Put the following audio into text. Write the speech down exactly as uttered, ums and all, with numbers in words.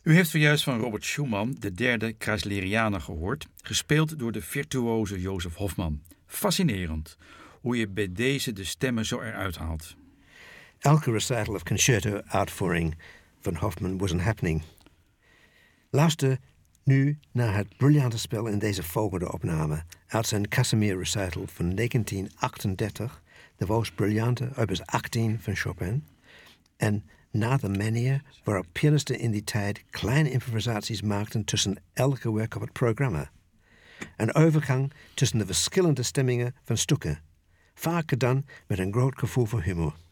U heeft zojuist van Robert Schumann de derde Kreislerianer gehoord, gespeeld door de virtuoze Jozef Hofmann. Fascinerend hoe je bij deze de stemmen zo eruit haalt. Elke recital of concerto-uitvoering van Hofmann was een happening. Luister nu naar het briljante spel in deze volgende opname uit zijn Casimir recital van negentien achtendertig, de woest briljante opus achttien van Chopin, en naar de manier waarop pianisten in die tijd kleine improvisaties maakten tussen elke werk op het programma. Een overgang tussen de verschillende stemmingen van stukken, vaak gedaan met een groot gevoel voor humor.